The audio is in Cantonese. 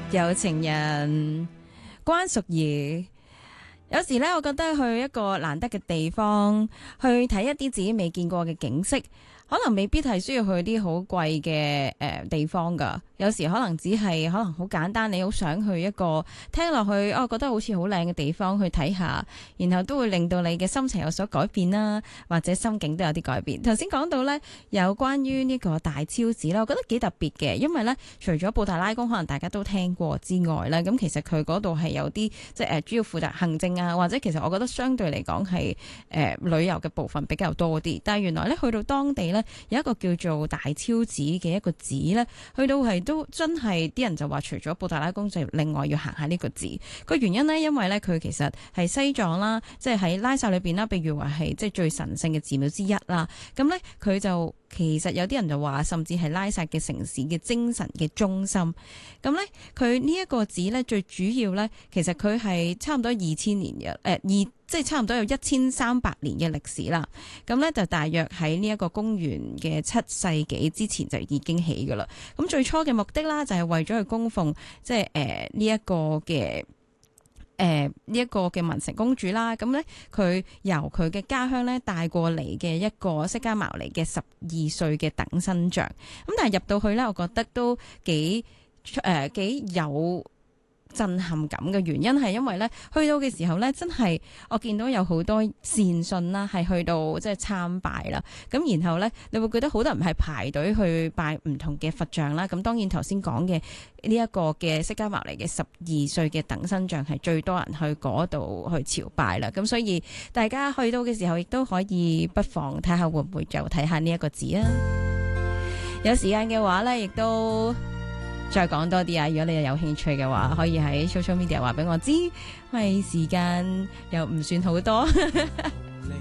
有情人關淑怡。有時咧，我覺得去一個難得嘅地方，去睇一啲自己未見過嘅景色，可能未必係需要去啲好貴嘅地方噶。有時可能只係可能好簡單，你好想去一個聽落去覺得好似好靚嘅地方去睇下，然後都會令到你嘅心情有所改變啦，或者心境都有啲改變。頭先講到呢，有關於呢個大超市啦，我覺得幾特別嘅，因為呢，除咗布達拉宮可能大家都聽過之外呢，咁其實佢嗰度係有啲即係主要負責行政啊，或者其實我覺得相對嚟講係旅遊嘅部分比較多啲。但係原來呢，去到當地呢，有一個叫做大超市嘅一個寺呢，去到係都真係啲人就話，除咗布達拉宮就另外要行下呢個寺。個原因呢，因為呢，佢其實係西藏啦，即係喺拉薩裏邊啦，譬如話係即係最神聖嘅寺廟之一啦。咁呢，佢就其實有啲人就話，甚至係拉薩嘅城市嘅精神嘅中心。咁呢，佢呢一個寺呢，最主要呢，其實佢係差唔多2000年嘅即係差唔多有1300年嘅歷史啦。咁呢，就大約喺呢一個公元嘅7世紀之前就已經起㗎啦。咁最初嘅目的啦，就係為咗去供奉即係呢一個嘅呢一個嘅文成公主啦。咁呢，佢由佢嘅家鄉呢帶過嚟嘅一個釋迦牟尼嘅12歲嘅等身像。咁但係入到去呢，我覺得都幾有震撼感嘅原因係因為咧，去到嘅時候咧，真係我見到有好多善信啦，係去到即係參拜啦。咁然後咧，你會覺得好多人係排隊去拜唔同嘅佛像啦。咁當然頭先講嘅呢一個嘅釋迦牟尼嘅12歲嘅等身像係最多人去嗰度去朝拜啦。咁所以大家去到嘅時候，亦都可以不妨睇下會唔會就睇下呢一個字啊。有時間嘅話咧，亦都再講多啲啊！如果你有興趣嘅話，可以喺 social media 話俾我知，因為時間又唔算好多。